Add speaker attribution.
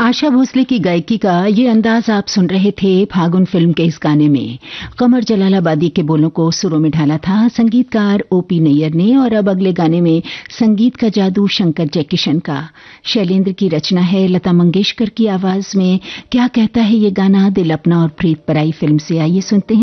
Speaker 1: आशा भोसले की गायकी का ये अंदाज आप सुन रहे थे फागुन फिल्म के इस गाने में। कमर जलालाबादी के बोलों को सुरों में ढाला था संगीतकार ओपी नैयर ने। और अब अगले गाने में संगीत का जादू शंकर जयकिशन का। शैलेंद्र की रचना है, लता मंगेशकर की आवाज में। क्या कहता है ये गाना, दिल अपना और प्रीत पराई फिल्म से। आइए सुनते हैं।